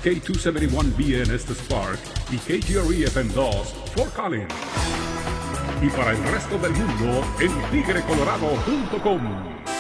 K271B en Estes Park y KGRE FM 2, Fort Collins. Y para el resto del mundo en tigrecolorado.com.